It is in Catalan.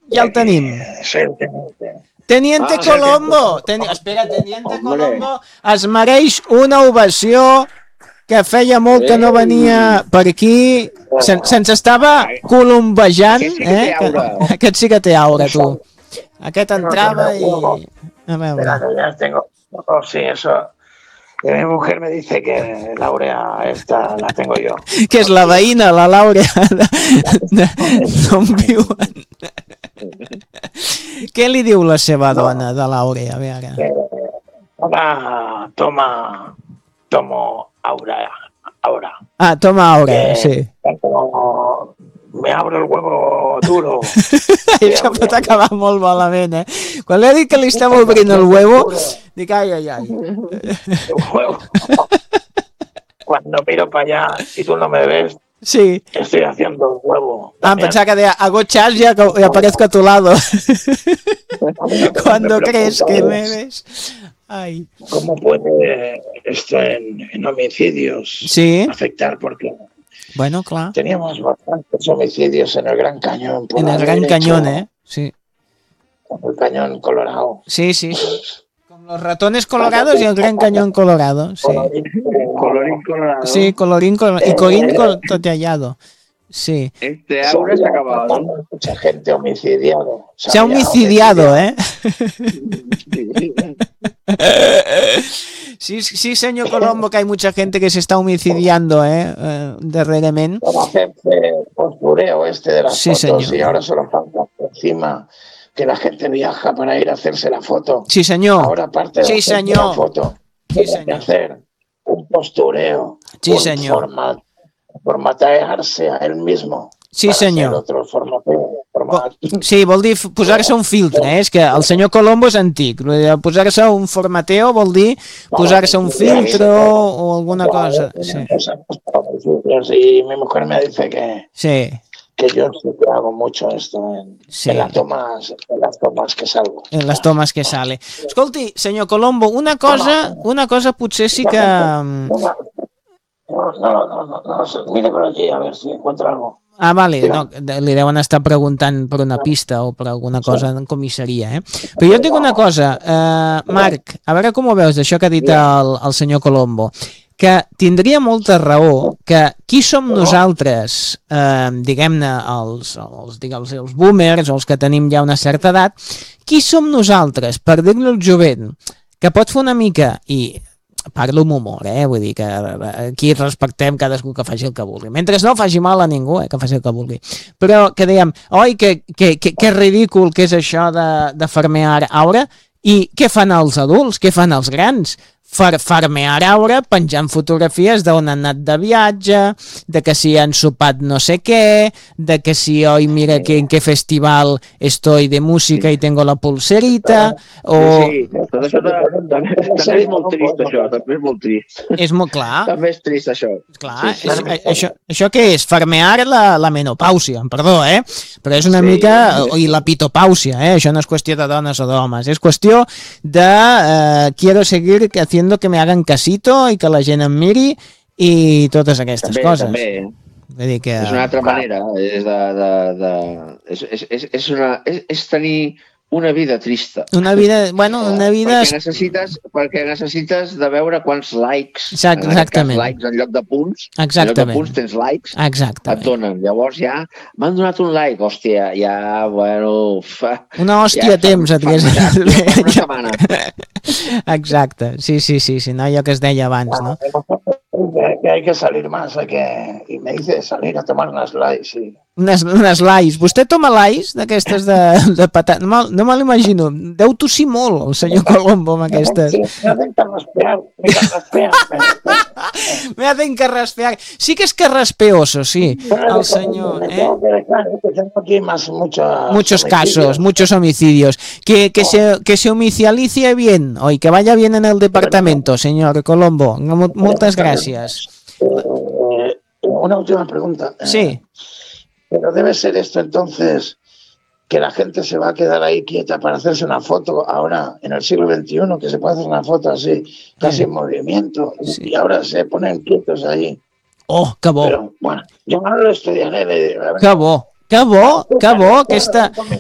Ja el tenim. Soy el teniente. Teniente Colombo! Espera, Teniente Colombo es mereix una ovació que feia molt que no venia per aquí. Se'ns estava colombejant. Aquest sí que té aura, tu. Aquest entrava i... A veure. Ya tengo... Oh, sí, eso... Mi mujer me dice que Laura esta la tengo yo. Que és la veïna, la Laura, d'on viuen. Què li diu la seva dona de Laura? A veure. Ahora tomo Aura. Ah, toma Aura, sí. Me abro el huevo duro. Això pot acabar molt malament, Quan li he dit que li estava obrint el huevo, dic, ai. Cuando miro para allá y tú no me ves, sí. Estoy haciendo el huevo. Pensaba que deia, hago chas y aparezco a tu lado. Cuando crees que me ves. Ay. ¿Cómo puede esto en homicidios afectar? Porque bueno, claro. Teníamos bastantes homicidios en el Gran Cañón. En el Gran Cañón, sí. En el Cañón Colorado. Sí. Con los ratones colorados y el Gran Cañón Colorado. Sí. Colorín colorado. Sí, colorín colorado. Y corín totellado. Sí. Este aura se ha acabado. Mucha gente homicidiado. Se ha homicidiado, Sí, señor Colombo, que hay mucha gente que se está homicidiando, darrerament. Para hacerse postureo de las fotos, señor. Y ahora solo falta encima que la gente viaja para ir a hacerse la foto. Sí, señor. Ahora aparte de la foto, señor. Hacer un postureo. Sí, señor. Formatearse a él mismo. Sí, senyor. Otro Sí, vol dir posar-se un filtre, és que el senyor Colombo és antic. Posar-se un formateo vol dir posar-se un filtro o alguna cosa. Sí. Y mi mujer me dice que yo sí que hago mucho esto en las tomas que salgo. En les tomes que sale. Escolti, senyor Colombo, una cosa potser sí que... No, mire por allí a ver si encuentro algo. Ah, vale, no, li deuen estar preguntant per una pista o per alguna cosa en comissaria, Però jo et dic una cosa, Marc, a veure com ho veus d'això que ha dit el senyor Colombo, que tindria molta raó que qui som nosaltres, diguem-ne, els boomers o els que tenim ja una certa edat, qui som nosaltres per dir-li al jovent que pot fer una mica i... Parlo amb humor, vull dir que aquí respectem cadascú que faci el que vulgui. Mentre no faci mal a ningú, que faci el que vulgui. Però que dèiem, oi, que ridícul que és això de farmear aura, i què fan els adults, què fan els grans? Farmear aura penjant fotografies d'on han anat de viatge, de que si han sopat no sé què, de que si hoy mira que en qué festival estoy de música y tengo la pulserita, o... Sí, tot això també és molt trist, això, també és molt trist. És molt clar. També és trist, això. Clar, això què és? Farmear la menopàusia, perdó, però és una mica... I la pitopàusia, això no és qüestió de dones o d'homes, és qüestió de quiero seguir haciendo que me hagan casito i que la gent em miri i totes aquestes coses. També. Vull dir que... És una altra manera, és tenir una vida trista. Una vida... Perquè necessites de veure quants likes, exactament. Likes en lloc de punts, exactament. En lloc de punts tens likes, et donen. Llavors ja m'han donat un like, hòstia, ja, bueno... Una hòstia a temps, et hagués... Una setmana. Exacte, sí, no, allò que es deia abans, no? Que hay que salir más, y me dice salir a tomar unas lights, sí. Unes lais. Vostè toma lais d'aquestes de patat? No me l'imagino. Deu tossir molt el senyor Colombo amb aquestes. Me hacen carraspear. Me hacen carraspear. Sí que és carraspeoso, sí. El senyor, Tengo aquí muchos casos, muchos homicidios. Que se oficialice bien, hoy que vaya bien en el departamento, señor Colombo. Muchas gracias. Una última pregunta. Sí. Pero debe ser esto entonces que la gente se va a quedar ahí quieta para hacerse una foto ahora en el siglo XXI, que se puede hacer una foto así, casi en movimiento, y ahora se ponen quietos ahí. Oh, que bo. Pero bueno, yo no lo estudiaré. Que bo, aquesta...